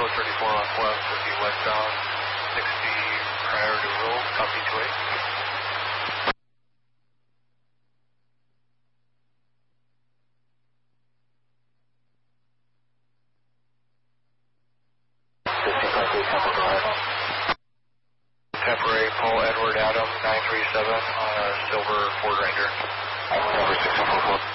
434 northwest would be westbound 60 prior to roll, copy 28. Temporary Paul Edward Adam 937 on a silver Ford Ranger. Number 644.